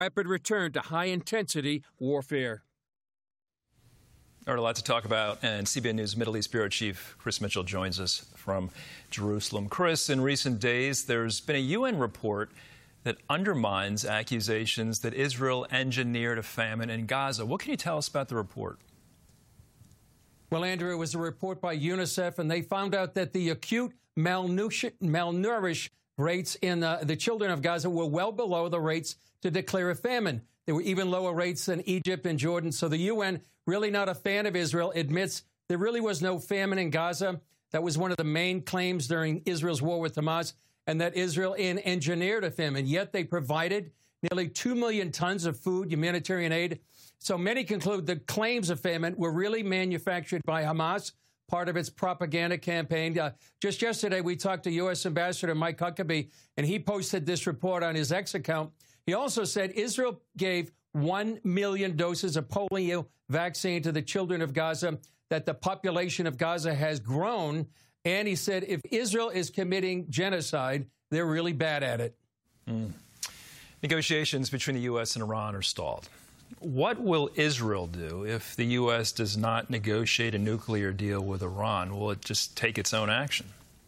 rapid return to high-intensity warfare. All right, a lot to talk about, and CBN News Middle East Bureau Chief Chris Mitchell joins us from Jerusalem. Chris, in recent days, there's been a UN report that undermines accusations that Israel engineered a famine in Gaza. What can you tell us about the report? Well, Andrew, it was a report by UNICEF, and they found out that the acute malnourished rates in the children of Gaza were well below the rates to declare a famine. There were even lower rates than Egypt and Jordan. So the UN, really not a fan of Israel, admits there really was no famine in Gaza. That was one of the main claims during Israel's war with Hamas, and that Israel engineered a famine. Yet they provided nearly 2 million tons of food, humanitarian aid. So many conclude the claims of famine were really manufactured by Hamas, part of its propaganda campaign. Just yesterday, we talked to U.S. Ambassador Mike Huckabee, and he posted this report on his X account. He also said Israel gave 1 million doses of polio vaccine to the children of Gaza, that the population of Gaza has grown. And he said if Israel is committing genocide, they're really bad at it. Negotiations between the U.S. and Iran are stalled. What will Israel do if the U.S. does not negotiate a nuclear deal with Iran? Will it just take its own action?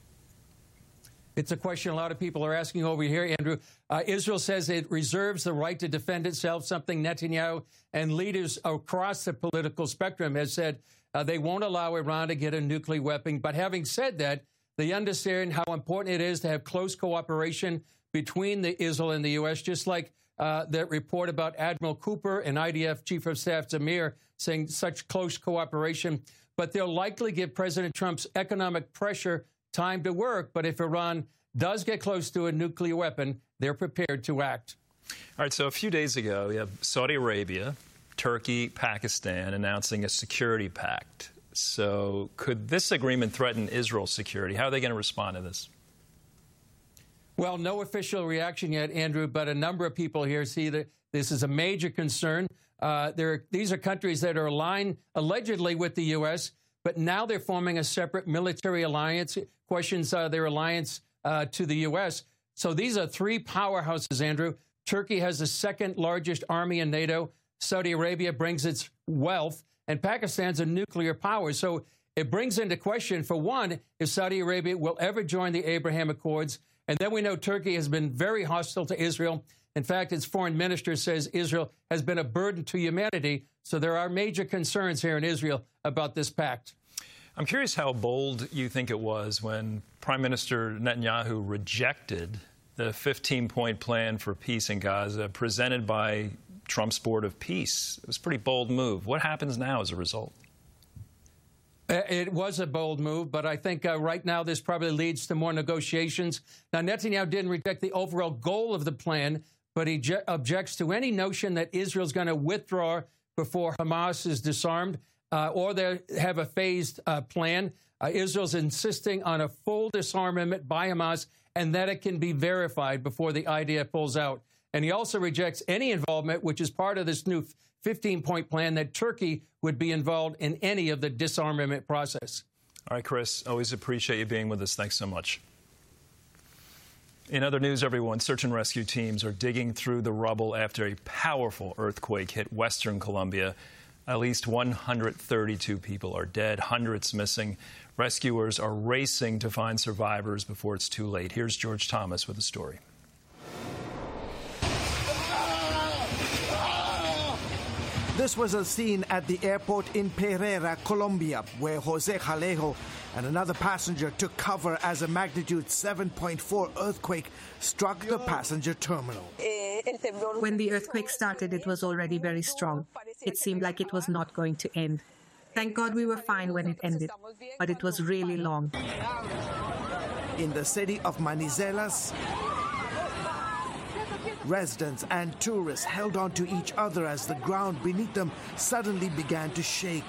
It's a question a lot of people are asking over here, Andrew. Israel says it reserves the right to defend itself, something Netanyahu and leaders across the political spectrum have said they won't allow Iran to get a nuclear weapon. But having said that, they understand how important it is to have close cooperation between Israel and the U.S., just like that report about Admiral Cooper and IDF Chief of Staff Zamir saying such close cooperation. But they'll likely give President Trump's economic pressure time to work. But if Iran does get close to a nuclear weapon, they're prepared to act. All right, so a few days ago, we have Saudi Arabia, Turkey, Pakistan announcing a security pact. So could this agreement threaten Israel's security? How are they going to respond to this? Well, no official reaction yet, Andrew, but a number of people here see that this is a major concern. These are countries that are aligned allegedly with the U.S., but now they're forming a separate military alliance, questions their alliance to the U.S. So these are three powerhouses, Andrew. Turkey has the second largest army in NATO. Saudi Arabia brings its wealth, and Pakistan's a nuclear power. So it brings into question, for one, if Saudi Arabia will ever join the Abraham Accords. And then we know Turkey has been very hostile to Israel. In fact, its foreign minister says Israel has been a burden to humanity. So there are major concerns here in Israel about this pact. I'm curious how bold you think it was when Prime Minister Netanyahu rejected the 15-point plan for peace in Gaza presented by Trump's Board of Peace. It was a pretty bold move. What happens now as a result? It was a bold move, but I think right now this probably leads to more negotiations. Now, Netanyahu didn't reject the overall goal of the plan, but he objects to any notion that Israel's going to withdraw before Hamas is disarmed or they have a phased plan. Israel's insisting on a full disarmament by Hamas and that it can be verified before the IDF pulls out. And he also rejects any involvement, which is part of this new 15-point plan, that Turkey would be involved in any of the disarmament process. All right, Chris, always appreciate you being with us. Thanks so much. In other news, everyone, search and rescue teams are digging through the rubble after a powerful earthquake hit western Colombia. At least 132 people are dead, hundreds missing. Rescuers are racing to find survivors before it's too late. Here's George Thomas with the story. This was a scene at the airport in Pereira, Colombia, where Jose Jalejo and another passenger took cover as a magnitude 7.4 earthquake struck the passenger terminal. When the earthquake started, it was already very strong. It seemed like it was not going to end. Thank God we were fine when it ended, but it was really long. In the city of Manizelas, residents and tourists held on to each other as the ground beneath them suddenly began to shake.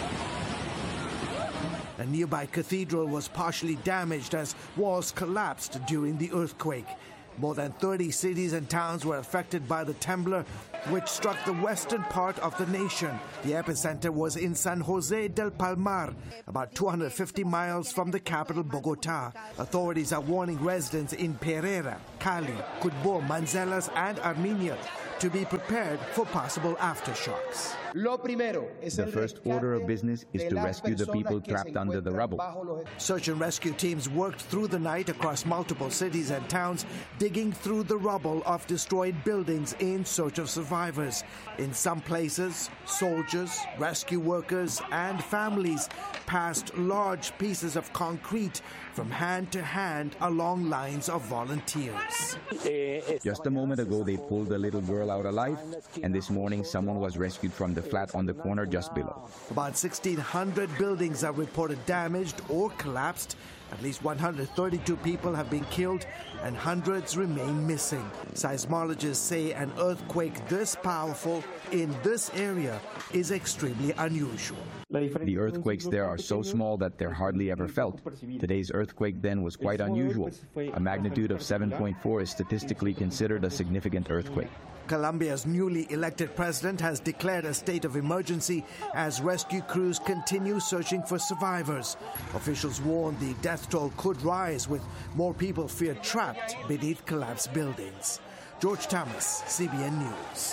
A nearby cathedral was partially damaged as walls collapsed during the earthquake. More than 30 cities and towns were affected by the temblor, which struck the western part of the nation. The epicenter was in San Jose del Palmar, about 250 miles from the capital, Bogota. Authorities are warning residents in Pereira, Cali, Cudbo, Manzanillo, and Armenia to be prepared for possible aftershocks. The first order of business is to rescue the people trapped under the rubble. Search and rescue teams worked through the night across multiple cities and towns, digging through the rubble of destroyed buildings in search of survivors. In some places, soldiers, rescue workers, and families passed large pieces of concrete from hand to hand along lines of volunteers. Just a moment ago, they pulled a little girl out alive, and this morning someone was rescued from the flat on the corner just below. About 1,600 buildings are reported damaged or collapsed. At least 132 people have been killed and hundreds remain missing. Seismologists say an earthquake this powerful in this area is extremely unusual. The earthquakes there are so small that they're hardly ever felt. Today's earthquake then was quite unusual. A magnitude of 7.4 is statistically considered a significant earthquake. Colombia's newly elected president has declared a state of emergency as rescue crews continue searching for survivors. Officials warn the death toll could rise with more people feared trapped beneath collapsed buildings. George Thomas, CBN News.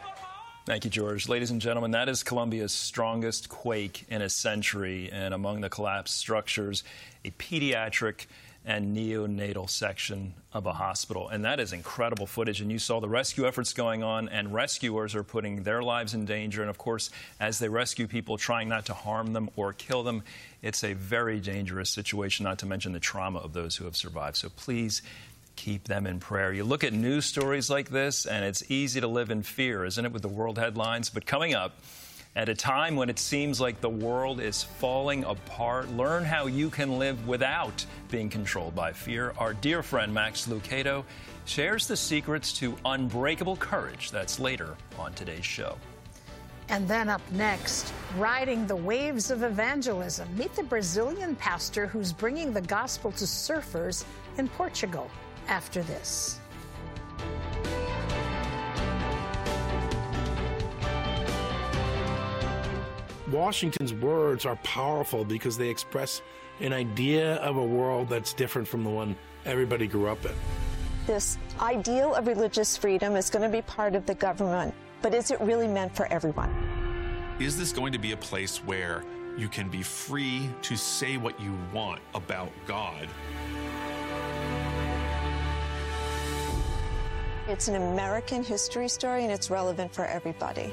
Thank you, George. Ladies and gentlemen, that is Colombia's strongest quake in a century. And among the collapsed structures, a pediatric and neonatal section of a hospital. And that is incredible footage. And you saw the rescue efforts going on, and rescuers are putting their lives in danger. And, of course, as they rescue people, trying not to harm them or kill them, it's a very dangerous situation, not to mention the trauma of those who have survived. So please keep them in prayer. You look at news stories like this, and it's easy to live in fear, isn't it, with the world headlines? But coming up, at a time when it seems like the world is falling apart, learn how you can live without being controlled by fear. Our dear friend Max Lucado shares the secrets to unbreakable courage. That's later on today's show. And then up next, riding the waves of evangelism, meet the Brazilian pastor who's bringing the gospel to surfers in Portugal. After this. Washington's words are powerful because they express an idea of a world that's different from the one everybody grew up in. This ideal of religious freedom is going to be part of the government, but is it really meant for everyone? Is this going to be a place where you can be free to say what you want about God? It's an American history story, and it's relevant for everybody.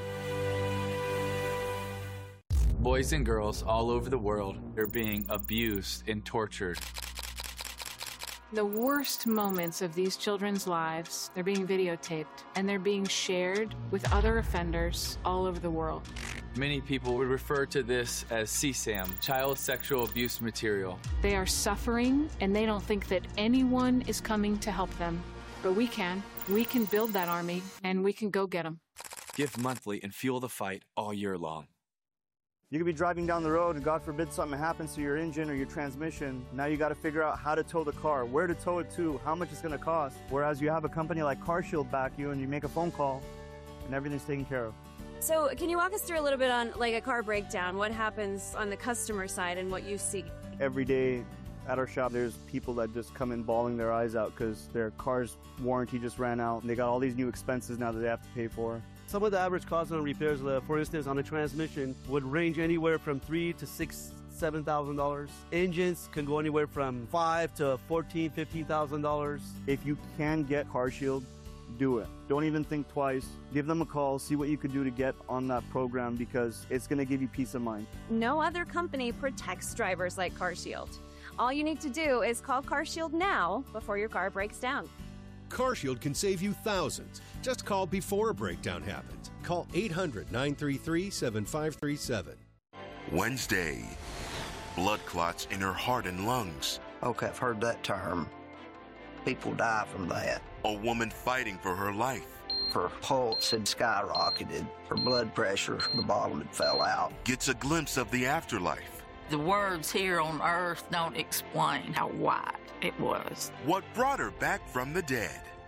Boys and girls all over the world are being abused and tortured. The worst moments of these children's lives, they're being videotaped, and they're being shared with other offenders all over the world. Many people would refer to this as CSAM, child sexual abuse material. They are suffering, and they don't think that anyone is coming to help them. But we can. We can build that army, and we can go get them. Give monthly and fuel the fight all year long. You could be driving down the road and God forbid something happens to your engine or your transmission. Now you got to figure out how to tow the car, where to tow it to, how much it's going to cost. Whereas you have a company like CarShield back you and you make a phone call and everything's taken care of. So can you walk us through a little bit on like a car breakdown? What happens on the customer side and what you see? Every day at our shop, there's people that just come in bawling their eyes out because their car's warranty just ran out and they got all these new expenses now that they have to pay for. Some of the average costs on repairs, for instance, on a transmission would range anywhere from $3,000 to $6,000, $7,000. Engines can go anywhere from $5,000 to $14,000, $15,000. If you can get CarShield, do it. Don't even think twice. Give them a call, see what you could do to get on that program because it's going to give you peace of mind. No other company protects drivers like CarShield. All you need to do is call CarShield now before your car breaks down. CarShield can save you thousands. Just call before a breakdown happens. Call 800-933-7537. Wednesday, blood clots in her heart and lungs. Okay, I've heard that term. People die from that. A woman fighting for her life. Her pulse had skyrocketed. Her blood pressure, the bottom had fell out. Gets a glimpse of the afterlife. The words here on earth don't explain how wide it was. What brought her back from the dead?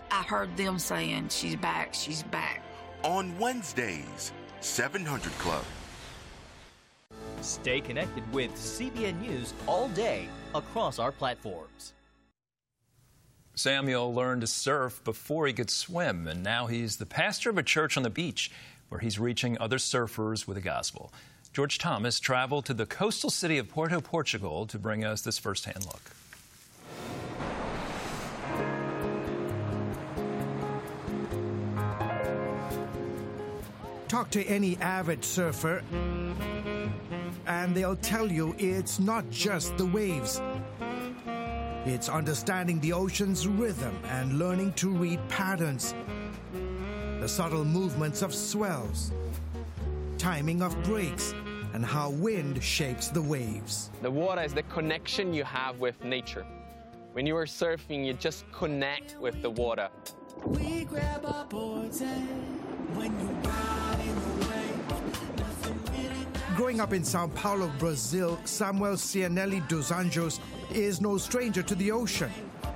I heard them saying, she's back, she's back. On Wednesdays, 700 Club. Stay connected with CBN News all day across our platforms. Samuel learned to surf before he could swim, and now he's the pastor of a church on the beach where he's reaching other surfers with the gospel. George Thomas traveled to the coastal city of Porto, Portugal to bring us this firsthand look. Talk to any avid surfer, and they'll tell you it's not just the waves. It's understanding the ocean's rhythm and learning to read patterns, the subtle movements of swells, timing of breaks, and how wind shapes the waves. The water is the connection you have with nature. When you are surfing, you just connect with the water. We grab our boards and when you ride in the wave, Growing up in Sao Paulo, Brazil, Samuel Cianelli dos Anjos is no stranger to the ocean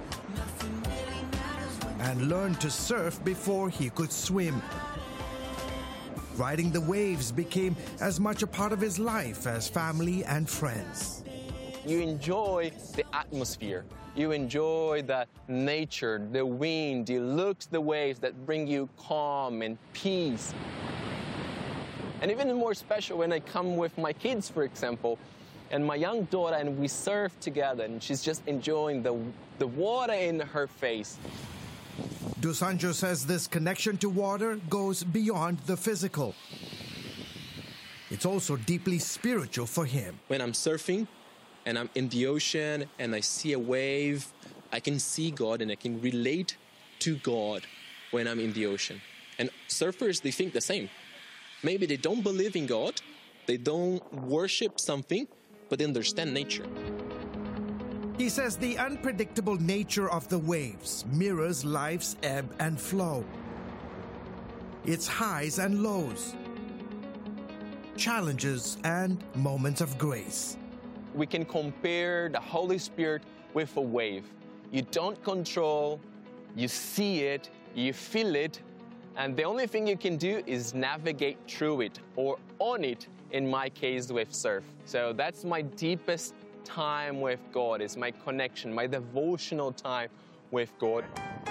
and learned to surf before he could swim. Riding the waves became as much a part of his life as family and friends. You enjoy the atmosphere. You enjoy the nature, the wind, the looks, the waves that bring you calm and peace. And even more special when I come with my kids, for example, and my young daughter, and we surf together, and she's just enjoying the water in her face. Dos Anjos says this connection to water goes beyond the physical. It's also deeply spiritual for him. When I'm surfing and I'm in the ocean and I see a wave, I can see God and I can relate to God when I'm in the ocean. And surfers, they think the same. Maybe they don't believe in God, they don't worship something, but they understand nature. He says the unpredictable nature of the waves mirrors life's ebb and flow. Its highs and lows, challenges and moments of grace. We can compare the Holy Spirit with a wave. You don't control, you see it, you feel it, and the only thing you can do is navigate through it or on it, in my case with surf. So that's my deepest time with God, is my connection, my devotional time with God.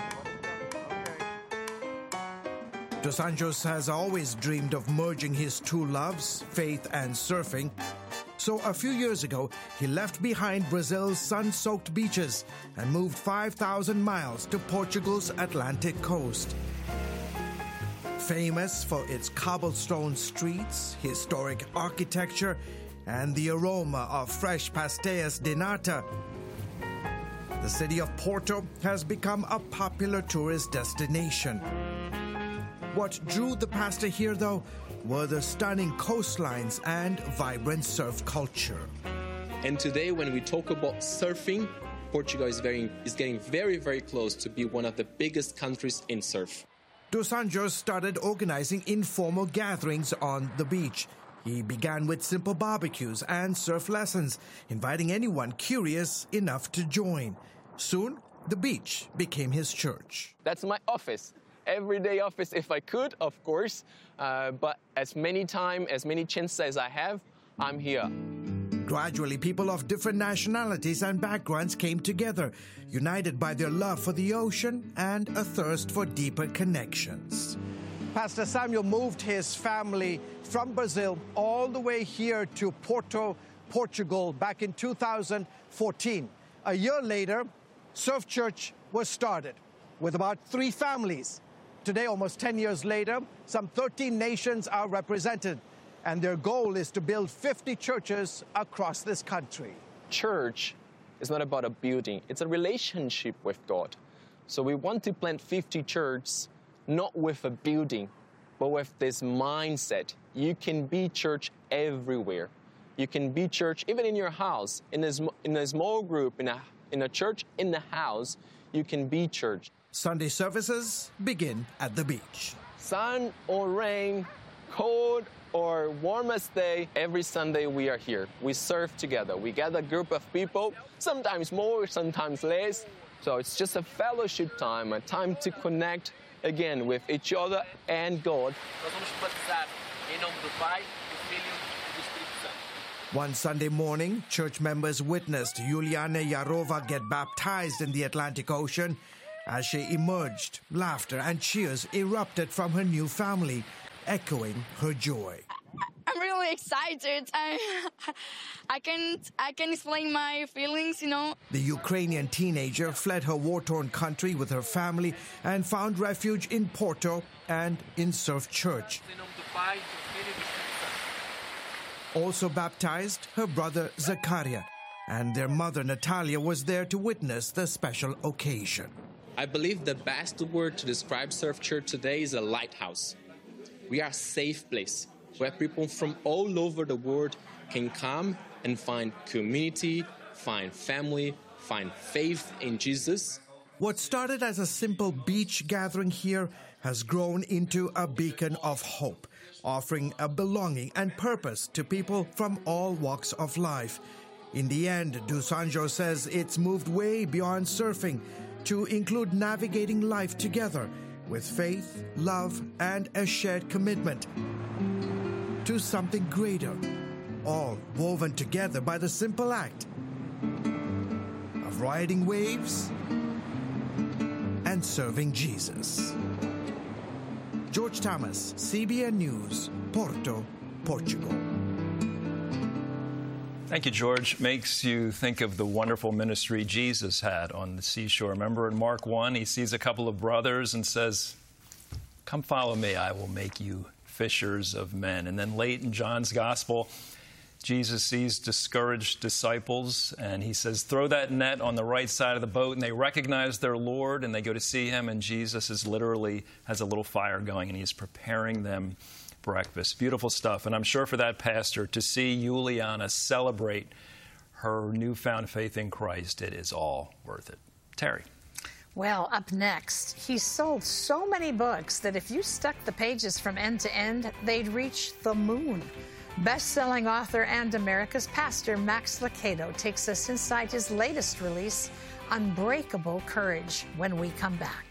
Dos Anjos has always dreamed of merging his two loves, faith and surfing. So a few years ago, he left behind Brazil's sun-soaked beaches and moved 5,000 miles to Portugal's Atlantic coast. Famous for its cobblestone streets, historic architecture, and the aroma of fresh pastéis de nata, the city of Porto has become a popular tourist destination. What drew the pastor here, though, were the stunning coastlines and vibrant surf culture. And today, when we talk about surfing, Portugal is getting very, very close to be one of the biggest countries in surf. Dos Anjos started organizing informal gatherings on the beach. He began with simple barbecues and surf lessons, inviting anyone curious enough to join. Soon, the beach became his church. That's my office. Everyday office if I could, of course, but as many chances as I have, I'm here. Gradually, people of different nationalities and backgrounds came together, united by their love for the ocean and a thirst for deeper connections. Pastor Samuel moved his family from Brazil all the way here to Porto, Portugal, back in 2014. A year later, Surf Church was started with about 3 families. Today, almost 10 years later, some 13 nations are represented, and their goal is to build 50 churches across this country. Church is not about a building, it's a relationship with God. So we want to plant 50 churches, not with a building, but with this mindset. You can be church everywhere. You can be church even in your house, in a small group, in a church in the house, you can be church. Sunday services begin at the beach. Sun or rain, cold or warmest day, every Sunday we are here. We surf together. We gather a group of people, sometimes more, sometimes less, So it's just a fellowship time, a time to connect again with each other and God. One Sunday morning, church members witnessed Yuliana Yarova get baptized in the Atlantic Ocean. As she emerged, laughter and cheers erupted from her new family, echoing her joy. I'm really excited. I can explain my feelings, you know. The Ukrainian teenager fled her war-torn country with her family and found refuge in Porto and in Surf Church. Also baptized, her brother Zakaria, and their mother Natalia was there to witness the special occasion. I believe the best word to describe Surf Church today is a lighthouse. We are a safe place where people from all over the world can come and find community, find family, find faith in Jesus. What started as a simple beach gathering here has grown into a beacon of hope, offering a belonging and purpose to people from all walks of life. In the end, Dusanjo says it's moved way beyond surfing to include navigating life together with faith, love, and a shared commitment to something greater, all woven together by the simple act of riding waves and serving Jesus. George Thomas, CBN News, Porto, Portugal. Thank you, George. Makes you think of the wonderful ministry Jesus had on the seashore. Remember in Mark 1, he sees a couple of brothers and says, "Come follow me, I will make you fishers of men." And then late in John's Gospel, Jesus sees discouraged disciples and he says, "Throw that net on the right side of the boat." And they recognize their Lord and they go to see him, and Jesus is literally has a little fire going and he's preparing them breakfast. Beautiful stuff. And I'm sure for that pastor to see Juliana celebrate her newfound faith in Christ, it is all worth it. Terry. Well, up next, he sold so many books that if you stuck the pages from end to end, they'd reach the moon. Best-selling author and America's pastor Max Lucado takes us inside his latest release, Unbreakable Courage, when we come back.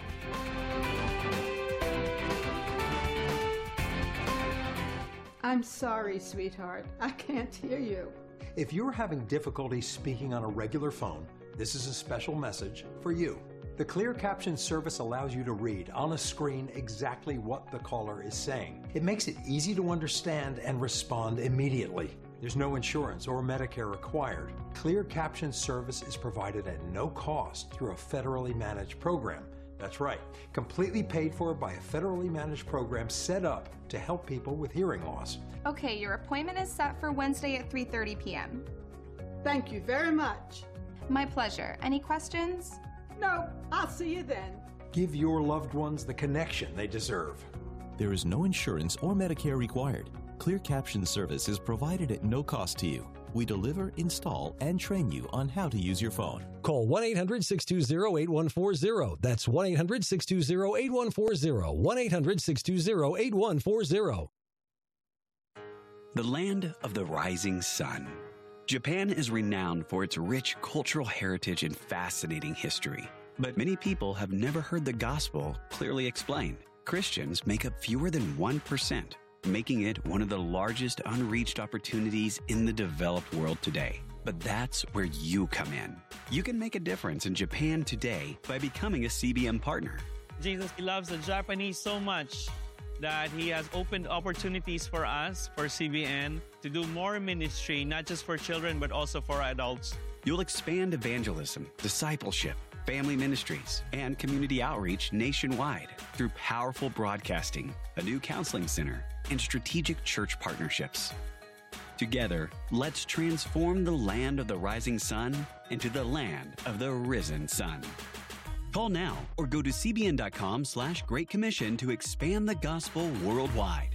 I'm sorry, sweetheart. I can't hear you. If you're having difficulty speaking on a regular phone, this is a special message for you. The Clear Caption service allows you to read on a screen exactly what the caller is saying. It makes it easy to understand and respond immediately. There's no insurance or Medicare required. Clear Caption service is provided at no cost through a federally managed program. That's right, completely paid for by a federally managed program set up to help people with hearing loss. Okay, your appointment is set for Wednesday at 3:30 p.m. Thank you very much. My pleasure. Any questions? No, I'll see you then. Give your loved ones the connection they deserve. There is no insurance or Medicare required. Clear Caption service is provided at no cost to you. We deliver, install, and train you on how to use your phone. Call 1-800-620-8140. That's 1-800-620-8140. 1-800-620-8140. The land of the rising sun. Japan is renowned for its rich cultural heritage and fascinating history. But many people have never heard the gospel clearly explained. Christians make up fewer than 1%, making it one of the largest unreached opportunities in the developed world today. But that's where you come in. You can make a difference in Japan today by becoming a CBN partner. Jesus loves the Japanese so much that he has opened opportunities for us, for CBN, to do more ministry, not just for children, but also for adults. You'll expand evangelism, discipleship, family ministries, and community outreach nationwide through powerful broadcasting, a new counseling center, and strategic church partnerships. Together, let's transform the land of the rising sun into the land of the risen sun. Call now or go to cbn.com/Great Commission to expand the gospel worldwide.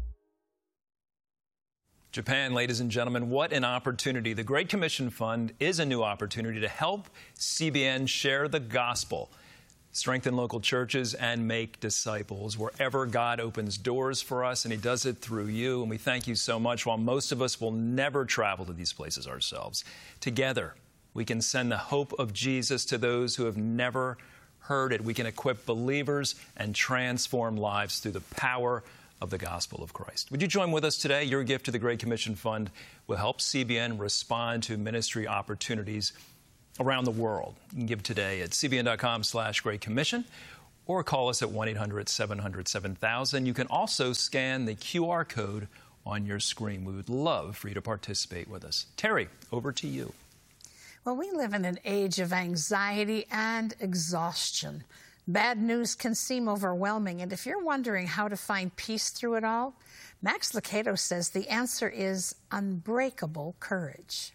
Japan, ladies and gentlemen, what an opportunity. The Great Commission Fund is a new opportunity to help CBN share the gospel, strengthen local churches, and make disciples wherever God opens doors for us, and he does it through you. And we thank you so much. While most of us will never travel to these places ourselves, together We can send the hope of Jesus to those who have never heard it. We can equip believers and transform lives through the power of the gospel of Christ. Would you join with us today? Your gift to the Great Commission Fund will help CBN respond to ministry opportunities around the world. You can give today at cbn.com/Great Commission or call us at 1-800-700-7000. You can also scan the QR code on your screen. We would love for you to participate with us. Terry, over to you. Well, we live in an age of anxiety and exhaustion. Bad news can seem overwhelming, and if you're wondering how to find peace through it all, Max Lucado says the answer is unbreakable courage.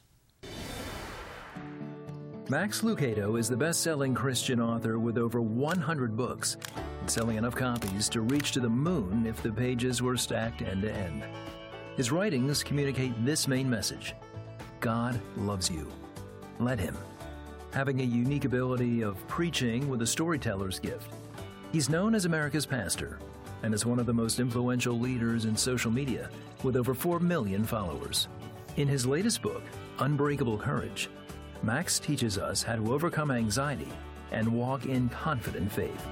Max Lucado is the best-selling Christian author with over 100 books, and selling enough copies to reach to the moon if the pages were stacked end-to-end. His writings communicate this main message: God loves you. Let him. Having a unique ability of preaching with a storyteller's gift, he's known as America's pastor and is one of the most influential leaders in social media with over 4 million followers. In his latest book, Unbreakable Courage, Max teaches us how to overcome anxiety and walk in confident faith.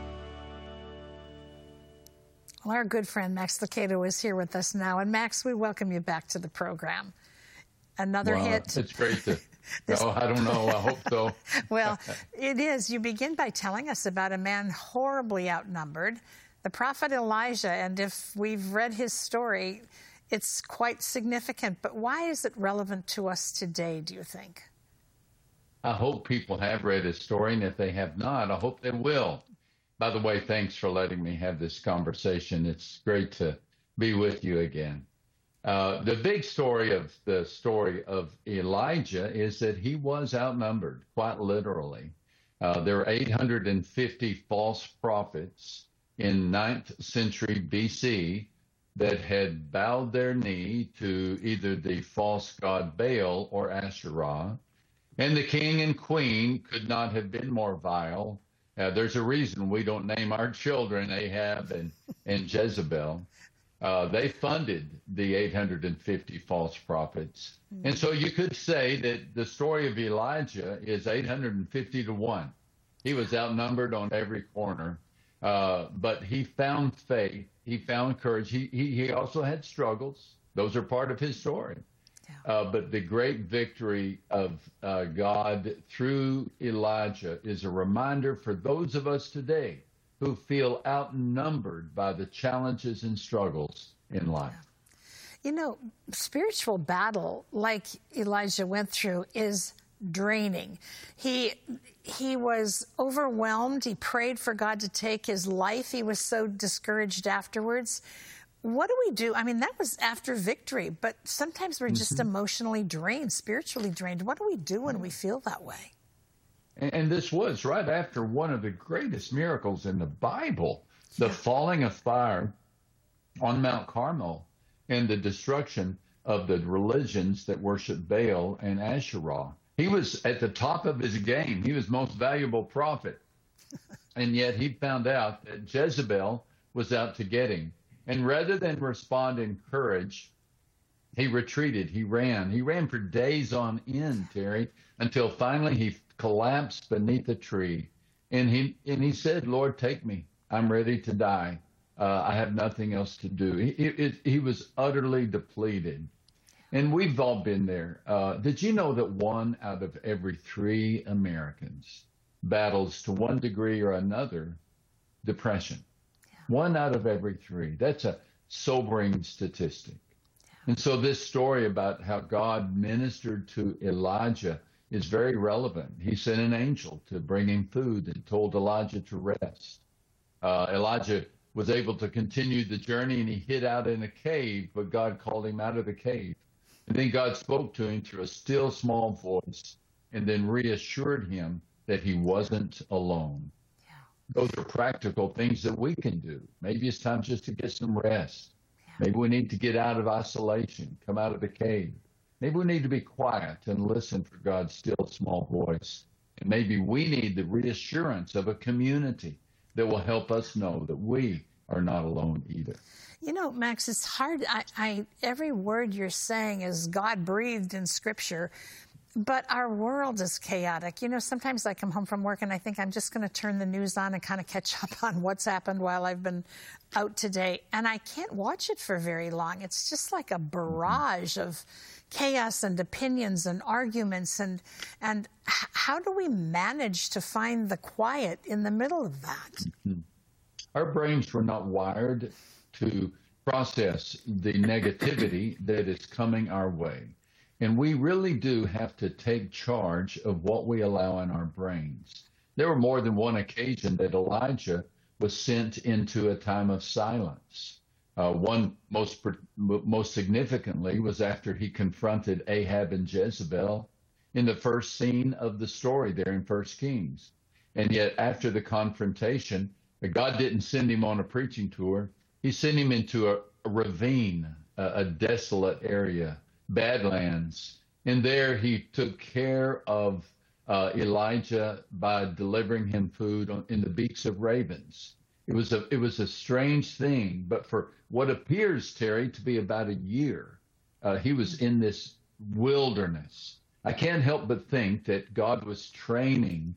Well, our good friend Max Lucado is here with us now. And Max, we welcome you back to the program. Another hit. It's great to... I don't know. I hope so. Well, it is. You begin by telling us about a man horribly outnumbered, the prophet Elijah. And if we've read his story, it's quite significant. But why is it relevant to us today, do you think? I hope people have read his story, and if they have not, I hope they will. By the way, thanks for letting me have this conversation. It's great to be with you again. The big story of Elijah is that he was outnumbered, quite literally. There were 850 false prophets in 9th century BC that had bowed their knee to either the false god Baal or Asherah. And the king and queen could not have been more vile. There's a reason we don't name our children Ahab and Jezebel. They funded the 850 false prophets. And so you could say that the story of Elijah is 850 to 1. He was outnumbered on every corner, but he found faith. He found courage. He also had struggles. Those are part of his story. But the great victory of God through Elijah is a reminder for those of us today who feel outnumbered by the challenges and struggles in life. You know, spiritual battle, like Elijah went through, is draining. He was overwhelmed. He prayed for God to take his life. He was so discouraged afterwards. What do we do? I mean, that was after victory, but sometimes we're just emotionally drained, spiritually drained. What do we do when we feel that way? And this was right after one of the greatest miracles in the Bible, the falling of fire on Mount Carmel and the destruction of the religions that worship Baal and Asherah. He was at the top of his game. He was most valuable prophet. And yet he found out that Jezebel was out to get him. And rather than respond in courage, he retreated. He ran. He ran for days on end, Terry, until finally he collapsed beneath a tree. And he said, Lord, take me. I'm ready to die. I have nothing else to do. He was utterly depleted. And we've all been there. Did you know that 1 out of every 3 Americans battles to one degree or another depression? 1 out of every 3. That's a sobering statistic. And so this story about how God ministered to Elijah is very relevant. He sent an angel to bring him food and told Elijah to rest. Elijah was able to continue the journey, and he hid out in a cave, but God called him out of the cave. And then God spoke to him through a still small voice and then reassured him that he wasn't alone. Those are practical things that we can do. Maybe it's time just to get some rest. Maybe we need to get out of isolation, come out of the cave. Maybe we need to be quiet and listen for God's still small voice. And maybe we need the reassurance of a community that will help us know that we are not alone either. You know, Max, it's hard. Every word you're saying is God-breathed in Scripture. But our world is chaotic. You know, sometimes I come home from work and I think I'm just going to turn the news on and kind of catch up on what's happened while I've been out today. And I can't watch it for very long. It's just like a barrage of chaos and opinions and arguments. And how do we manage to find the quiet in the middle of that? Our brains were not wired to process the negativity that is coming our way. And we really do have to take charge of what we allow in our brains. There were more than one occasion that Elijah was sent into a time of silence. One most significantly was after he confronted Ahab and Jezebel in the first scene of the story there in 1 Kings. And yet after the confrontation, God didn't send him on a preaching tour. He sent him into a ravine, a desolate area, Badlands. And there he took care of Elijah by delivering him food in the beaks of ravens. It was a strange thing, but for what appears, Terry, to be about a year, he was in this wilderness. I can't help but think that God was training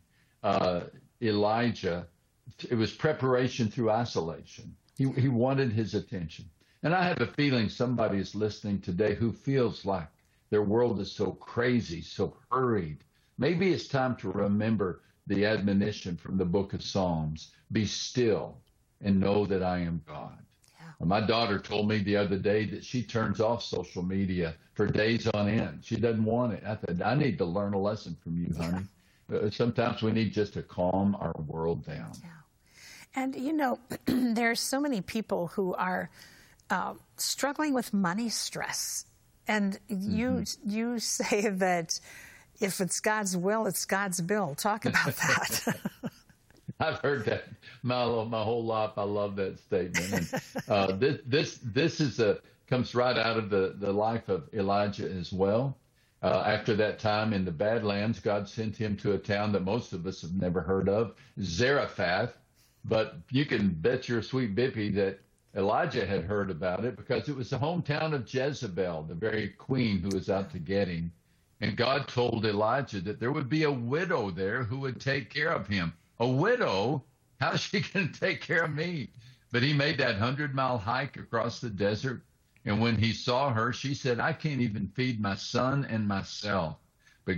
Elijah. It was preparation through isolation. He wanted his attention. And I have a feeling somebody is listening today who feels like their world is so crazy, so hurried. Maybe it's time to remember the admonition from the book of Psalms, be still and know that I am God. Yeah. My daughter told me the other day that she turns off social media for days on end. She doesn't want it. I said, I need to learn a lesson from you, honey. Sometimes we need just to calm our world down. Yeah. And, you know, there are so many people who are struggling with money stress. And you say that if it's God's will, it's God's bill. Talk about that. I've heard that my whole life. I love that statement. And this comes right out of the life of Elijah as well. After that time in the Badlands, God sent him to a town that most of us have never heard of, Zarephath. But you can bet your sweet bippy that Elijah had heard about it because it was the hometown of Jezebel, the very queen who was out to get him. And God told Elijah that there would be a widow there who would take care of him. A widow? How's she going to take care of me? But he made that 100-mile hike across the desert. And when he saw her, she said, I can't even feed my son and myself. But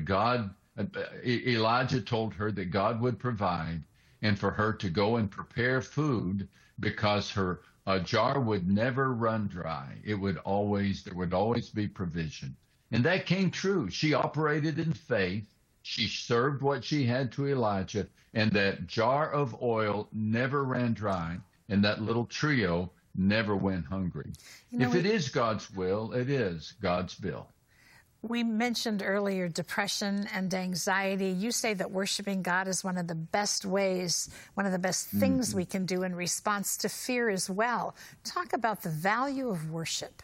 Elijah told her that God would provide and for her to go and prepare food because her jar would never run dry. There would always be provision. And that came true. She operated in faith. She served what she had to Elijah, and that jar of oil never ran dry, and that little trio never went hungry. You know, if it is God's will, it is God's bill. We mentioned earlier depression and anxiety. You say that worshiping God is one of the best ways, one of the best things we can do in response to fear as well. Talk about the value of worship.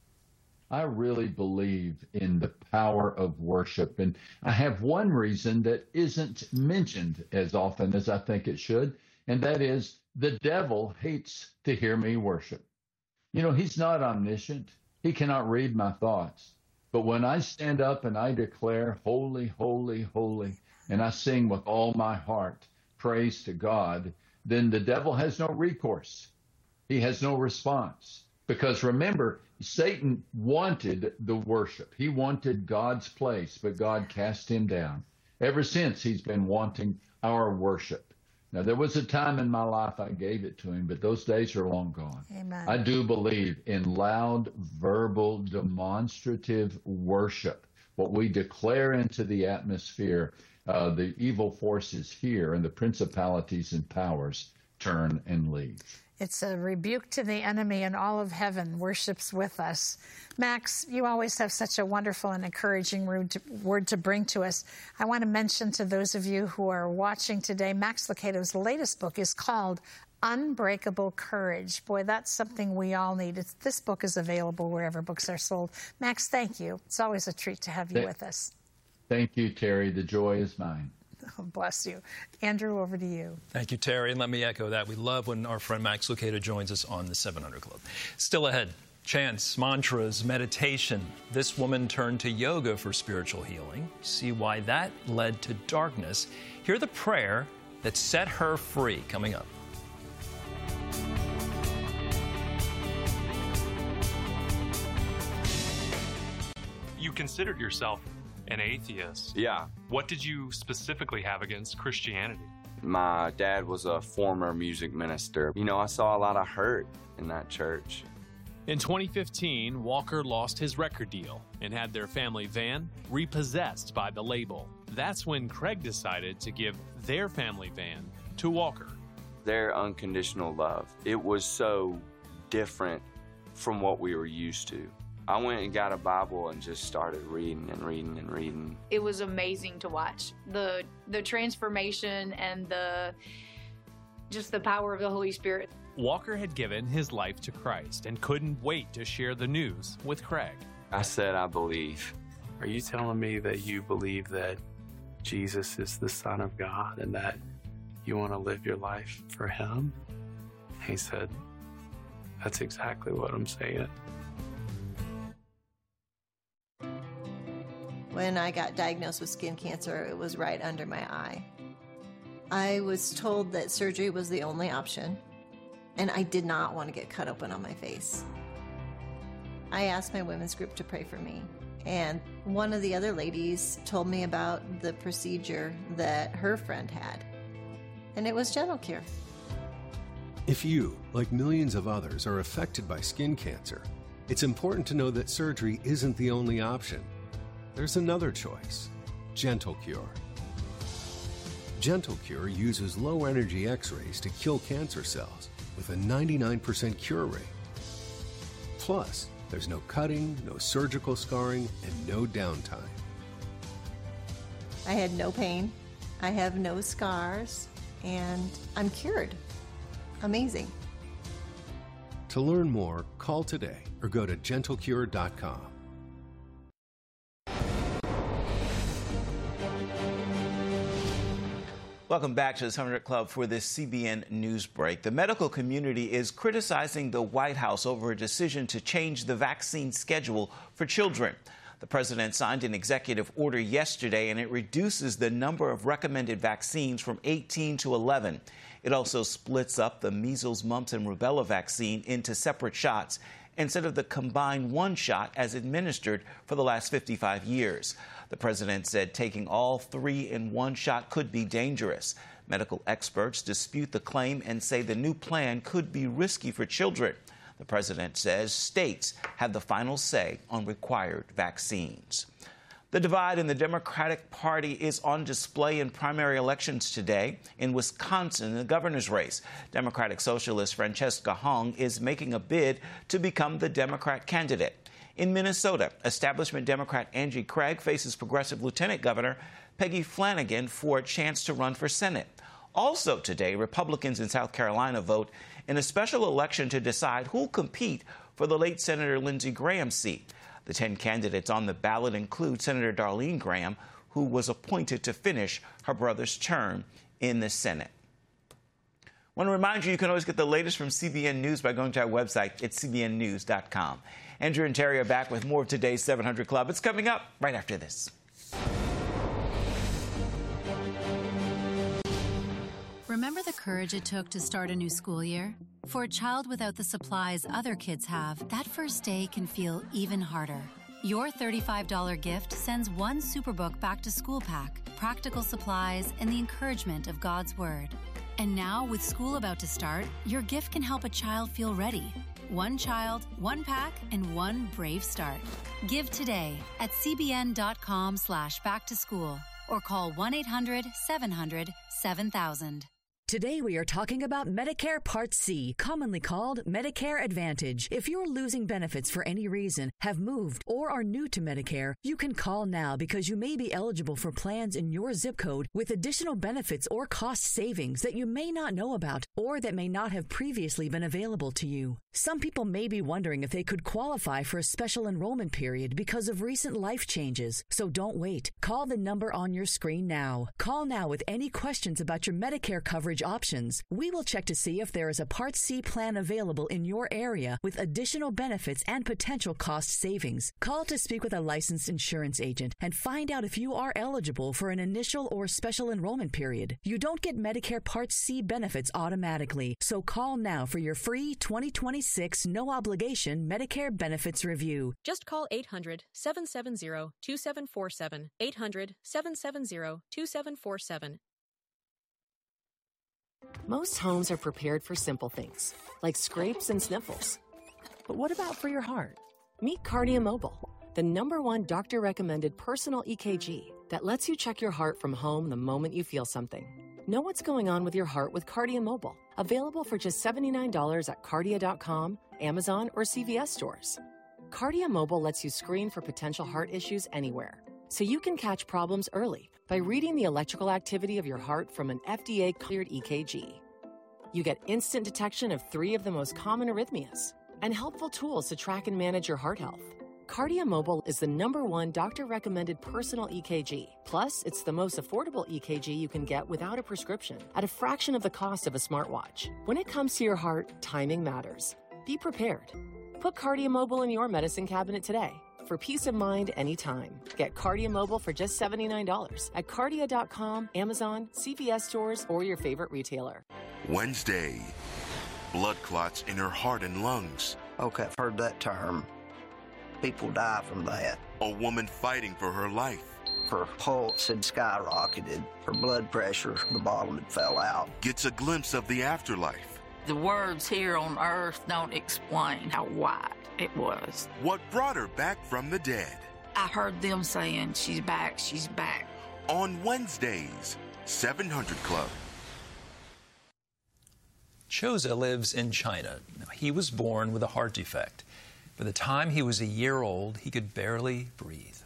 I really believe in the power of worship. And I have one reason that isn't mentioned as often as I think it should, and that is the devil hates to hear me worship. You know, he's not omniscient. He cannot read my thoughts. But when I stand up and I declare, holy, holy, holy, and I sing with all my heart praise to God, then the devil has no recourse. He has no response. Because remember, Satan wanted the worship. He wanted God's place, but God cast him down. Ever since, he's been wanting our worship. Now, there was a time in my life I gave it to him, but those days are long gone. Amen. I do believe in loud, verbal, demonstrative worship. What we declare into the atmosphere, the evil forces here and the principalities and powers turn and leave. It's a rebuke to the enemy, and all of heaven worships with us. Max, you always have such a wonderful and encouraging word to bring to us. I want to mention to those of you who are watching today, Max Lucado's latest book is called Unbreakable Courage. Boy, that's something we all need. This book is available wherever books are sold. Max, thank you. It's always a treat to have you with us. Thank you, Terry. The joy is mine. Oh, bless you. Andrew, over to you. Thank you, Terry. And let me echo that. We love when our friend Max Lucado joins us on the 700 Club. Still ahead, Chants, mantras, meditation. This woman turned to yoga for spiritual healing. See why that led to darkness. Hear the prayer that set her free, coming up. You considered yourself an atheist. Yeah. What did you specifically have against Christianity? My dad was a former music minister. You know, I saw a lot of hurt in that church. In 2015, Walker lost his record deal and had their family van repossessed by the label. That's when Craig decided to give their family van to Walker. Their unconditional love, it was so different from what we were used to. I went and got a Bible and just started reading and reading and reading. It was amazing to watch. The transformation and just the power of the Holy Spirit. Walker had given his life to Christ and couldn't wait to share the news with Craig. I said, I believe. Are you telling me that you believe that Jesus is the Son of God and that you want to live your life for him? He said, that's exactly what I'm saying. When I got diagnosed with skin cancer, it was right under my eye. I was told that surgery was the only option, and I did not want to get cut open on my face. I asked my women's group to pray for me, and one of the other ladies told me about the procedure that her friend had, and it was Gentle Cure. If you, like millions of others, are affected by skin cancer, it's important to know that surgery isn't the only option. There's another choice, Gentle Cure. Gentle Cure uses low-energy X-rays to kill cancer cells with a 99% cure rate. Plus, there's no cutting, no surgical scarring, and no downtime. I had no pain, I have no scars, and I'm cured. Amazing. To learn more, call today or go to gentlecure.com. Welcome back to the 700 Club for this CBN News break. The medical community is criticizing the White House over a decision to change the vaccine schedule for children. The president signed an executive order yesterday, and it reduces the number of recommended vaccines from 18 to 11. It also splits up the measles, mumps, and rubella vaccine into separate shots instead of the combined one shot as administered for the last 55 years. The president said taking all three in one shot could be dangerous. Medical experts dispute the claim and say the new plan could be risky for children. The president says states have the final say on required vaccines. The divide in the Democratic Party is on display in primary elections today. In Wisconsin, in the governor's race, Democratic Socialist Francesca Hong is making a bid to become the Democrat candidate. In Minnesota, establishment Democrat Angie Craig faces progressive Lieutenant Governor Peggy Flanagan for a chance to run for Senate. Also today, Republicans in South Carolina vote in a special election to decide who'll compete for the late Senator Lindsey Graham's seat. The 10 candidates on the ballot include Senator Darlene Graham, who was appointed to finish her brother's term in the Senate. I want to remind you can always get the latest from CBN News by going to our website at cbnnews.com. Andrew and Terry are back with more of today's 700 Club. It's coming up right after this. Remember the courage it took to start a new school year? For a child without the supplies other kids have, that first day can feel even harder. Your $35 gift sends one Superbook back to school pack, practical supplies, and the encouragement of God's Word. And now, with school about to start, your gift can help a child feel ready. One child, one pack, and one brave start. Give today at cbn.com/backtoschool or call 1-800-700-7000. Today we are talking about Medicare Part C, commonly called Medicare Advantage. If you're losing benefits for any reason, have moved, or are new to Medicare, you can call now because you may be eligible for plans in your zip code with additional benefits or cost savings that you may not know about or that may not have previously been available to you. Some people may be wondering if they could qualify for a special enrollment period because of recent life changes. So don't wait. Call the number on your screen now. Call now with any questions about your Medicare coverage coverage options. We will check to see if there is a Part C plan available in your area with additional benefits and potential cost savings. Call to speak with a licensed insurance agent and find out if you are eligible for an initial or special enrollment period. You don't get Medicare Part C benefits automatically, so call now for your free 2026 no-obligation Medicare benefits review. Just call 800-770-2747, 800-770-2747. Most homes are prepared for simple things, like scrapes and sniffles. But what about for your heart? Meet Cardia Mobile, the #1 doctor-recommended personal EKG that lets you check your heart from home the moment you feel something. Know what's going on with your heart with Cardia Mobile. Available for just $79 at Cardia.com, Amazon, or CVS stores. Cardia Mobile lets you screen for potential heart issues anywhere, so you can catch problems early by reading the electrical activity of your heart from an FDA-cleared EKG. You get instant detection of 3 of the most common arrhythmias and helpful tools to track and manage your heart health. Cardia Mobile is the #1 doctor-recommended personal EKG. Plus, it's the most affordable EKG you can get without a prescription at a fraction of the cost of a smartwatch. When it comes to your heart, timing matters. Be prepared. Put Cardia Mobile in your medicine cabinet today. For peace of mind anytime. Get Cardia Mobile for just $79 at Cardia.com, Amazon, CVS stores, or your favorite retailer. Wednesday. Blood clots in her heart and lungs. Okay, I've heard that term. People die from that. A woman fighting for her life. Her pulse had skyrocketed. Her blood pressure, the bottom had fell out. Gets a glimpse of the afterlife. The words here on earth don't explain how wide it was. What brought her back from the dead? I heard them saying, she's back, she's back. On Wednesdays, 700 Club. Choza lives in China. Now, he was born with a heart defect. By the time he was a year old, he could barely breathe.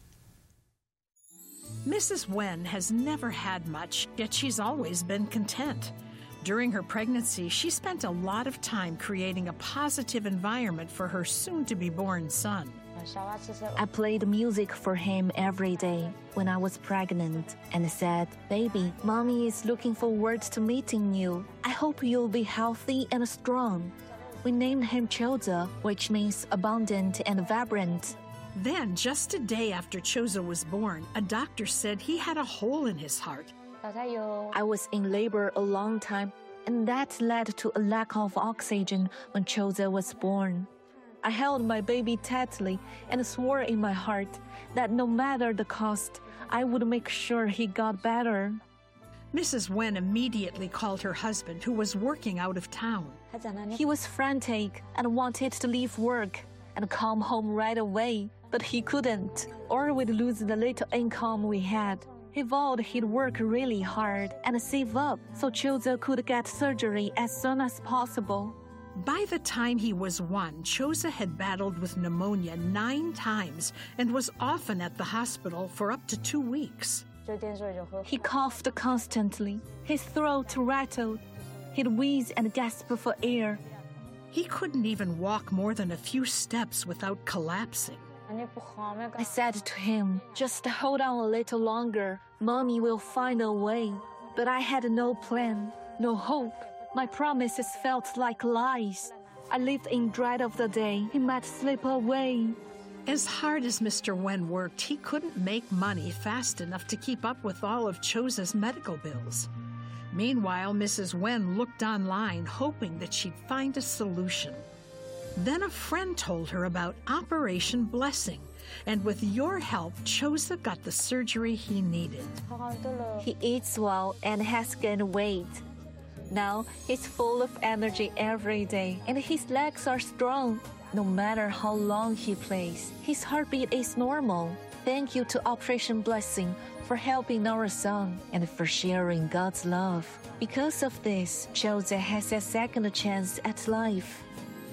Mrs. Wen has never had much, yet she's always been content. During her pregnancy, she spent a lot of time creating a positive environment for her soon-to-be-born son. I played music for him every day when I was pregnant and said, "Baby, Mommy is looking forward to meeting you. I hope you'll be healthy and strong." We named him Choza, which means abundant and vibrant. Then, just a day after Choza was born, a doctor said he had a hole in his heart. I was in labor a long time, and that led to a lack of oxygen when Choza was born. I held my baby tightly and swore in my heart that no matter the cost, I would make sure he got better. Mrs. Wen immediately called her husband, who was working out of town. He was frantic and wanted to leave work and come home right away, but he couldn't, or we'd lose the little income we had. He vowed he'd work really hard and save up so Choza could get surgery as soon as possible. By the time he was 1, Choza had battled with pneumonia 9 times and was often at the hospital for up to 2 weeks. He coughed constantly. His throat rattled. He'd wheeze and gasp for air. He couldn't even walk more than a few steps without collapsing. I said to him, "Just hold on a little longer. Mommy will find a way." But I had no plan, no hope. My promises felt like lies. I lived in dread of the day he might slip away. As hard as Mr. Wen worked, he couldn't make money fast enough to keep up with all of Choza's medical bills. Meanwhile, Mrs. Wen looked online, hoping that she'd find a solution. Then a friend told her about Operation Blessing, and with your help, Choza got the surgery he needed. He eats well and has gained weight. Now he's full of energy every day, and his legs are strong. No matter how long he plays, his heartbeat is normal. Thank you to Operation Blessing for helping our son and for sharing God's love. Because of this, Choza has a second chance at life.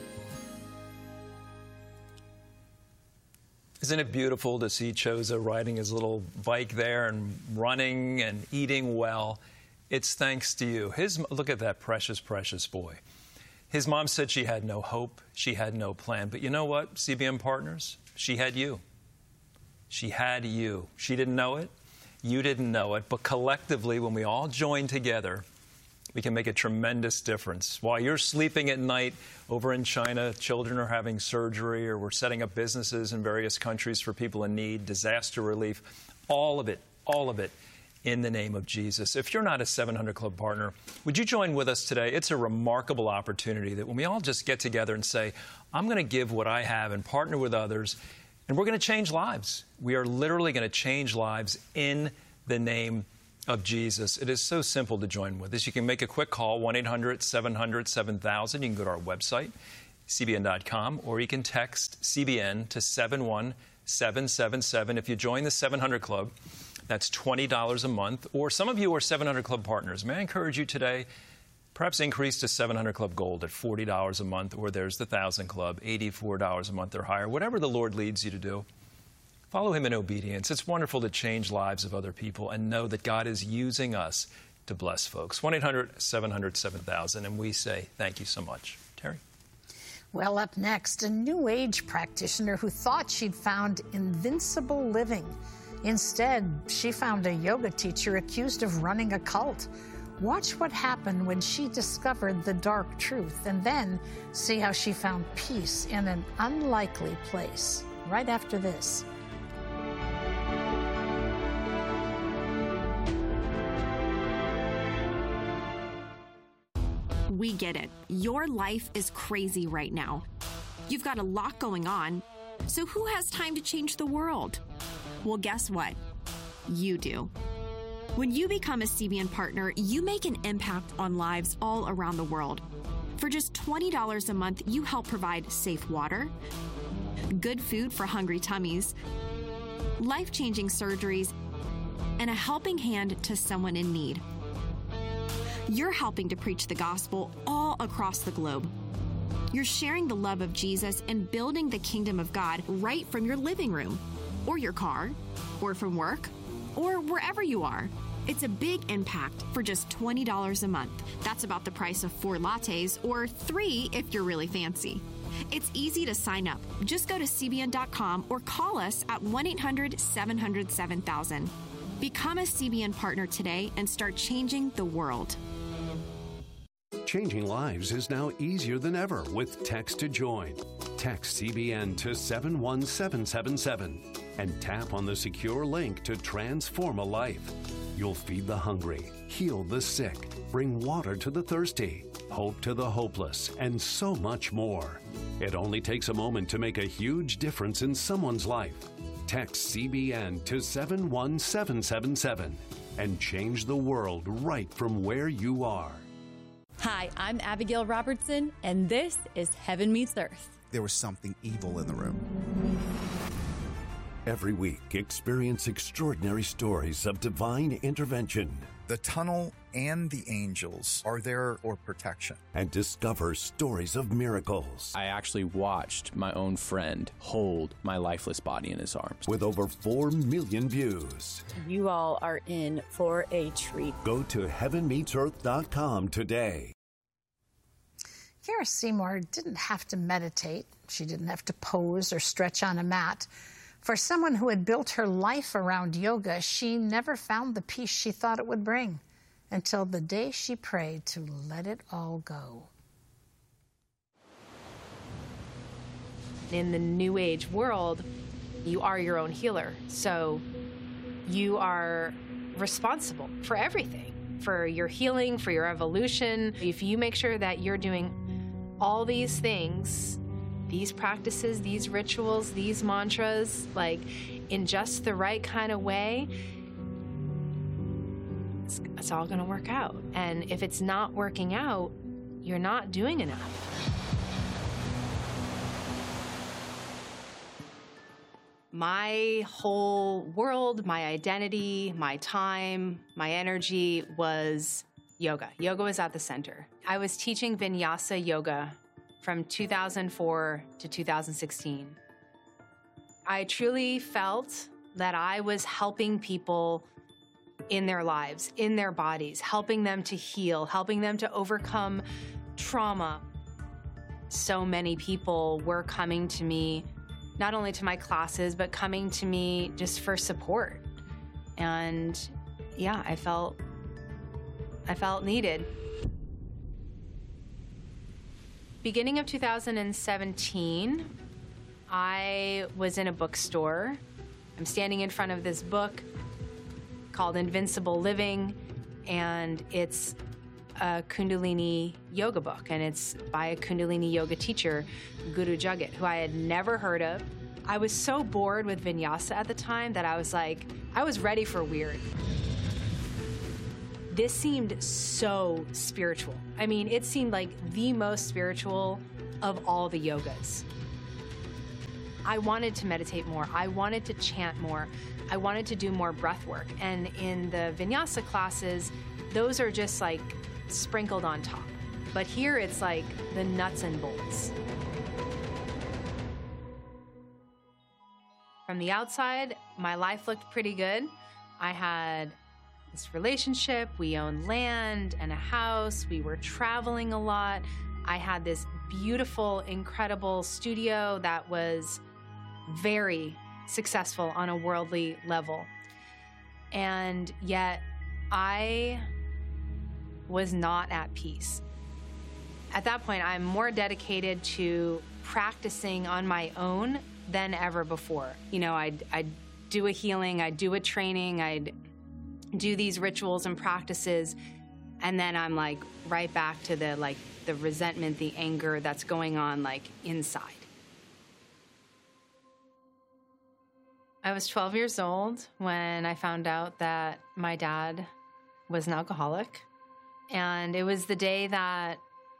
Isn't it beautiful to see Choza riding his little bike there and running and eating well? It's thanks to you. Look at that precious, precious boy. His mom said she had no hope, she had no plan. But you know what, CBN partners? She had you. She had you. She didn't know it. You didn't know it. But collectively, when we all joined together, we can make a tremendous difference. While you're sleeping at night over in China, children are having surgery, or we're setting up businesses in various countries for people in need, disaster relief, all of it in the name of Jesus. If you're not a 700 Club partner, would you join with us today? It's a remarkable opportunity that when we all just get together and say, I'm going to give what I have and partner with others, and we're going to change lives. We are literally going to change lives in the name of Jesus. It is so simple to join with us. You can make a quick call, 1-800-700-7000. You can go to our website, cbn.com, or you can text CBN to 71777. If you join the 700 Club, that's $20 a month. Or some of you are 700 Club partners. May I encourage you today, perhaps increase to 700 Club Gold at $40 a month, or there's the 1,000 Club, $84 a month or higher. Whatever the Lord leads you to do, follow Him in obedience. It's wonderful to change lives of other people and know that God is using us to bless folks. 1-800-700-7000, and we say thank you so much. Terry? Well, up next, a New Age practitioner who thought she'd found invincible living. Instead, she found a yoga teacher accused of running a cult. Watch what happened when she discovered the dark truth, and then see how she found peace in an unlikely place. Right after this. We get it. Your life is crazy right now. You've got a lot going on. So who has time to change the world? Well, guess what? You do. When you become a CBN partner, you make an impact on lives all around the world. For just $20 a month, you help provide safe water, good food for hungry tummies, life-changing surgeries, and a helping hand to someone in need. You're helping to preach the gospel all across the globe. You're sharing the love of Jesus and building the kingdom of God right from your living room, or your car, or from work, or wherever you are. It's a big impact for just $20 a month. That's about the price of 4 lattes, or 3 if you're really fancy. It's easy to sign up. Just go to cbn.com or call us at 1-800-700-7000. Become a CBN partner today and start changing the world. Changing lives is now easier than ever with Text to Join. Text CBN to 71777 and tap on the secure link to transform a life. You'll feed the hungry, heal the sick, bring water to the thirsty, hope to the hopeless, and so much more. It only takes a moment to make a huge difference in someone's life. Text CBN to 71777 and change the world right from where you are. Hi, I'm Abigail Robertson, and this is Heaven Meets Earth. There was something evil in the room. Every week, experience extraordinary stories of divine intervention. The tunnel and the angels are there for protection. And discover stories of miracles. I actually watched my own friend hold my lifeless body in his arms. With over 4 million views. You all are in for a treat. Go to heavenmeetsearth.com today. Kara Seymour didn't have to meditate. She didn't have to pose or stretch on a mat. For someone who had built her life around yoga, she never found the peace she thought it would bring until the day she prayed to let it all go. In the New Age world, you are your own healer. So you are responsible for everything, for your healing, for your evolution. If you make sure that you're doing all these things, these practices, these rituals, these mantras, like in just the right kind of way, it's all going to work out. And if it's not working out, you're not doing enough. My whole world, my identity, my time, my energy was yoga. Yoga was at the center. I was teaching Vinyasa yoga from 2004 to 2016. I truly felt that I was helping people in their lives, in their bodies, helping them to heal, helping them to overcome trauma. So many people were coming to me, not only to my classes, but coming to me just for support. And yeah, I felt needed. Beginning of 2017, I was in a bookstore. I'm standing in front of this book called Invincible Living, and it's a Kundalini yoga book, and it's by a Kundalini yoga teacher, Guru Jagat, who I had never heard of. I was so bored with vinyasa at the time that I was ready for weird. This seemed so spiritual. I mean, it seemed like the most spiritual of all the yogas. I wanted to meditate more. I wanted to chant more. I wanted to do more breath work. And in the vinyasa classes, those are just like sprinkled on top. But here it's like the nuts and bolts. From the outside, my life looked pretty good. I had this relationship, we owned land and a house, we were traveling a lot. I had this beautiful, incredible studio that was very successful on a worldly level. And yet I was not at peace. At that point, I'm more dedicated to practicing on my own than ever before. You know, I'd do a healing, I'd do a training, I'd do these rituals and practices, and then I'm like right back to the resentment, the anger that's going on like inside. I was 12 years old when I found out that my dad was an alcoholic. And it was the day that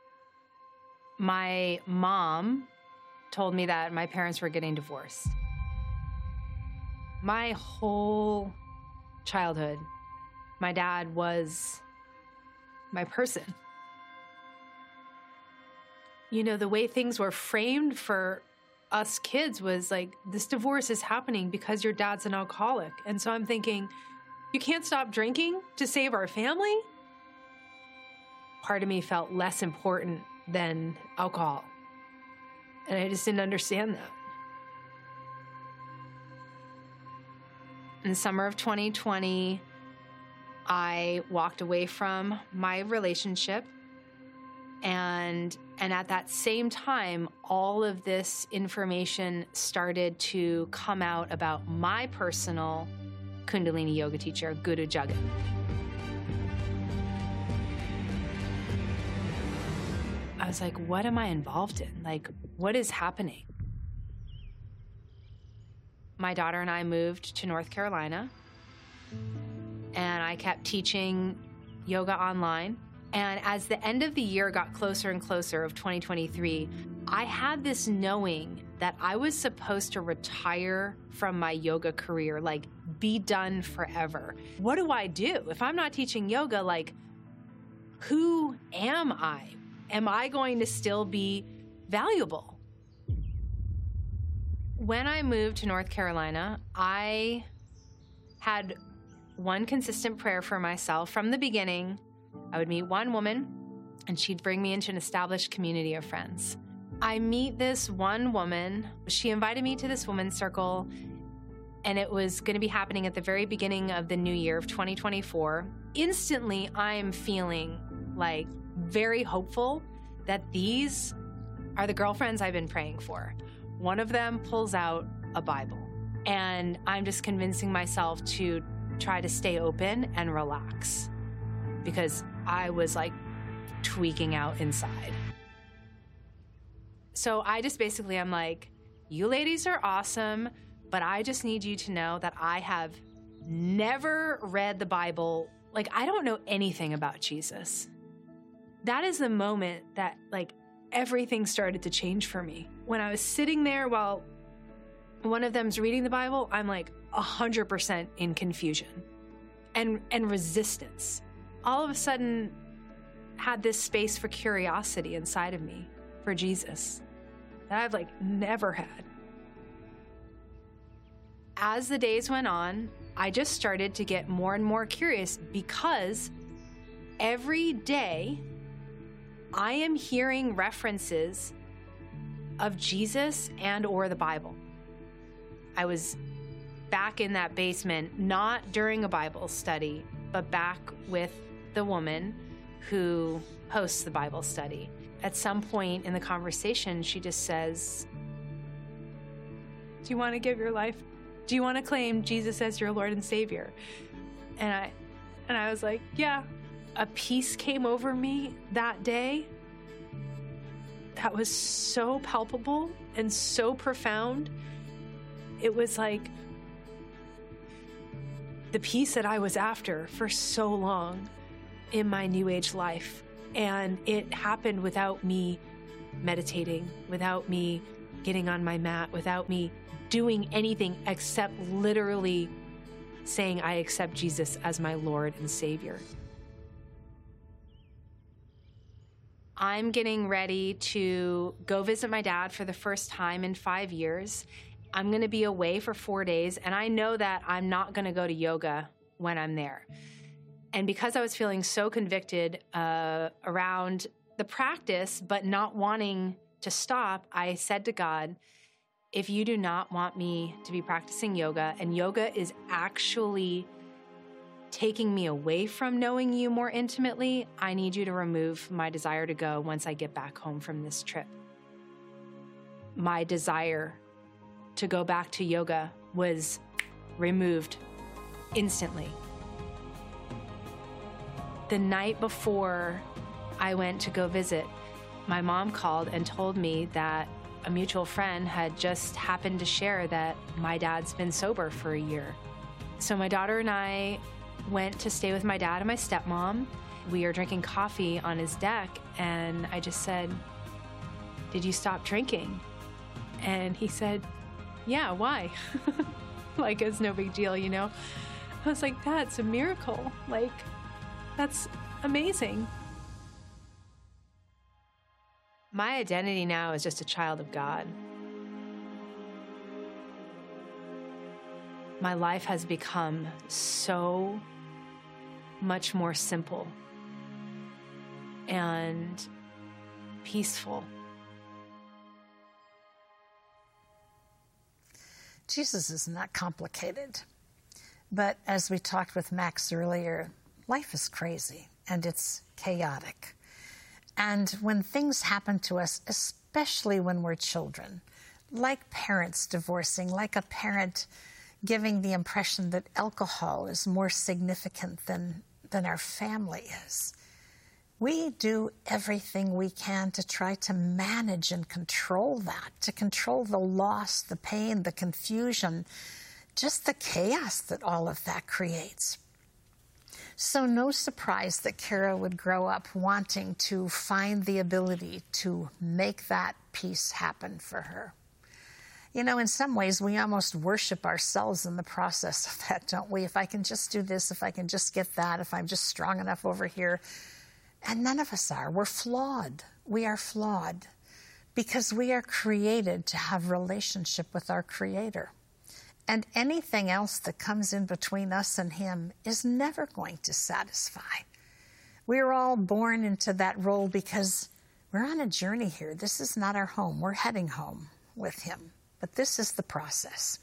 my mom told me that my parents were getting divorced. My whole childhood, my dad was my person. You know, the way things were framed for us kids was like, this divorce is happening because your dad's an alcoholic. And so I'm thinking, you can't stop drinking to save our family? Part of me felt less important than alcohol. And I just didn't understand that. In the summer of 2020, I walked away from my relationship. And at that same time, all of this information started to come out about my personal Kundalini yoga teacher, Guru Jagat. I was like, what am I involved in? Like, what is happening? My daughter and I moved to North Carolina, and I kept teaching yoga online. And as the end of the year got closer and closer of 2023, I had this knowing that I was supposed to retire from my yoga career, like be done forever. What do I do? If I'm not teaching yoga, like, who am I? Am I going to still be valuable? When I moved to North Carolina, I had one consistent prayer for myself from the beginning. I would meet one woman, and she'd bring me into an established community of friends. I meet this one woman. She invited me to this women's circle, and it was going to be happening at the very beginning of the new year of 2024. Instantly, I'm feeling like very hopeful that these are the girlfriends I've been praying for. One of them pulls out a Bible, and I'm just convincing myself to try to stay open and relax, because I was like tweaking out inside. So I just basically, I'm like, you ladies are awesome, but I just need you to know that I have never read the Bible. Like, I don't know anything about Jesus. That is the moment that like everything started to change for me. When I was sitting there while one of them's reading the Bible, I'm like 100% in confusion and resistance. All of a sudden had this space for curiosity inside of me for Jesus that I've like never had. As the days went on, I just started to get more and more curious, because every day I am hearing references of Jesus and or the Bible. I was back in that basement, not during a Bible study, but back with the woman who hosts the Bible study. at some point in the conversation, she just says, "Do you want to give your life? Do you want to claim Jesus as your Lord and Savior?" And I was like, yeah. A peace came over me that day that was so palpable and so profound. It was like the peace that I was after for so long in my New Age life. And it happened without me meditating, without me getting on my mat, without me doing anything except literally saying I accept Jesus as my Lord and Savior. I'm getting ready to go visit my dad for the first time in 5 years. I'm going to be away for 4 days, and I know that I'm not going to go to yoga when I'm there. And because I was feeling so convicted around the practice, but not wanting to stop, I said to God, if you do not want me to be practicing yoga, and yoga is actually taking me away from knowing you more intimately, I need you to remove my desire to go once I get back home from this trip. My desire to go back to yoga was removed instantly. The night before I went to go visit, my mom called and told me that a mutual friend had just happened to share that my dad's been sober for a year. So my daughter and I went to stay with my dad and my stepmom. We were drinking coffee on his deck, and I just said, "Did you stop drinking?" And he said, "Yeah, why?" Like it's no big deal, you know? I was like, that's a miracle. Like, that's amazing. My identity now is just a child of God. My life has become so much more simple and peaceful. Jesus is not complicated. But as we talked with Max earlier, life is crazy and it's chaotic. And when things happen to us, especially when we're children, like parents divorcing, like a parent giving the impression that alcohol is more significant than our family is, we do everything we can to try to manage and control that, to control the loss, the pain, the confusion, just the chaos that all of that creates. So no surprise that Kara would grow up wanting to find the ability to make that peace happen for her. You know, in some ways, we almost worship ourselves in the process of that, don't we? If I can just do this, if I can just get that, if I'm just strong enough over here. And none of us are. We're flawed. We are flawed because we are created to have relationship with our Creator. And anything else that comes in between us and Him is never going to satisfy. We're all born into that role because we're on a journey here. This is not our home. We're heading home with Him. But this is the process.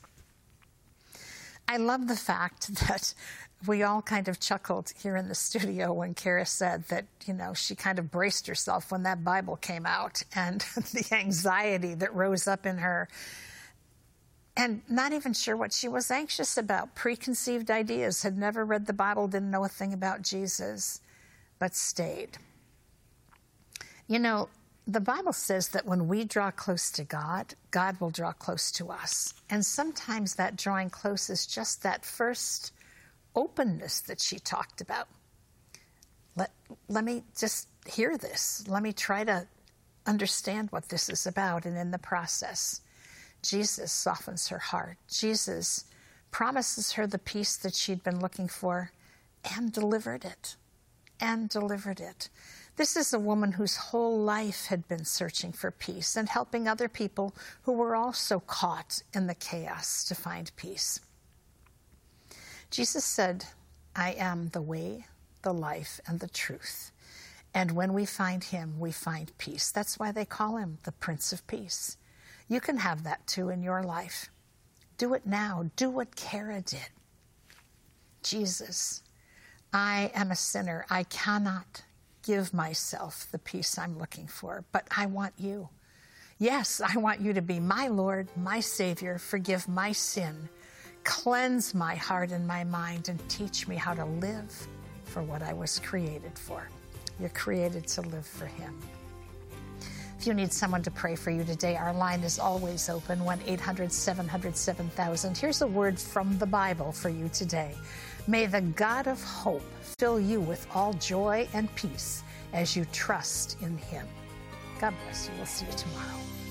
I love the fact that we all kind of chuckled here in the studio when Kara said that, you know, she kind of braced herself when that Bible came out and the anxiety that rose up in her. And not even sure what she was anxious about. Preconceived ideas, had never read the Bible, didn't know a thing about Jesus, but stayed. You know, the Bible says that when we draw close to God, God will draw close to us. And sometimes that drawing close is just that first openness that she talked about. Let me just hear this. Let me try to understand what this is about. And in the process, Jesus softens her heart. Jesus promises her the peace that she'd been looking for and delivered it. And delivered it. This is a woman whose whole life had been searching for peace and helping other people who were also caught in the chaos to find peace. Jesus said, "I am the way, the life, and the truth. And when we find Him, we find peace." That's why they call Him the Prince of Peace. You can have that too in your life. Do it now. Do what Kara did. Jesus, I am a sinner. I cannot give myself the peace I'm looking for, but I want you. Yes, I want you to be my Lord, my Savior, forgive my sin, cleanse my heart and my mind, and teach me how to live for what I was created for. You're created to live for Him. If you need someone to pray for you today, our line is always open, 1-800-700-7000. Here's a word from the Bible for you today. May the God of hope fill you with all joy and peace as you trust in Him. God bless you. We'll see you tomorrow.